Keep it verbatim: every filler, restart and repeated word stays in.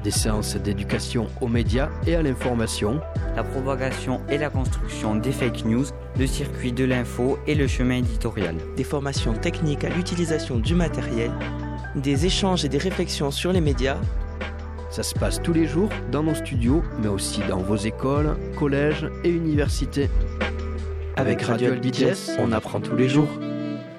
Des séances d'éducation aux médias et à l'information. La propagation et la construction des fake news, le circuit de l'info et le chemin éditorial. Des formations techniques à l'utilisation du matériel, des échanges et des réflexions sur les médias. Ça se passe tous les jours dans nos studios, mais aussi dans vos écoles, collèges et universités. Avec Radio Albiges, on apprend tous les jours.